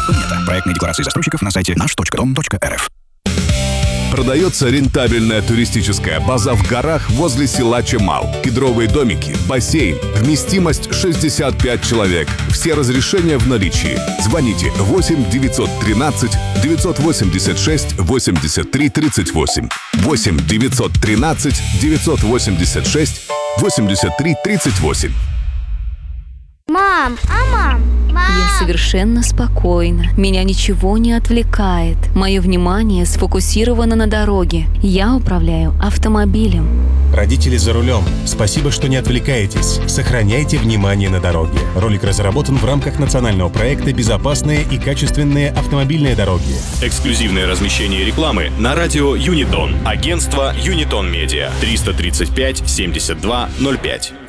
Планета. Проектные декларации застройщиков на сайте наш.дом.рф. Продается рентабельная туристическая база в горах возле села Чемал. Кедровые домики, бассейн, вместимость 65 человек. Все разрешения в наличии. Звоните 8 913 986 83 38. 8 913 986 83 38. Мам! Я совершенно спокойна. Меня ничего не отвлекает. Мое внимание сфокусировано на дороге. Я управляю автомобилем. Родители за рулем. Спасибо, что не отвлекаетесь. Сохраняйте внимание на дороге. Ролик разработан в рамках национального проекта «Безопасные и качественные автомобильные дороги». Эксклюзивное размещение рекламы на радио Юнитон. Агентство Юнитон Медиа. 335 72 05.